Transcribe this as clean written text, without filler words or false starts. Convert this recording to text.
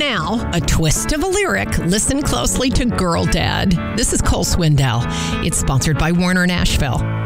now, a twist of a lyric. Listen closely to Girl Dad. This is Cole Swindell. It's sponsored by Warner Nashville.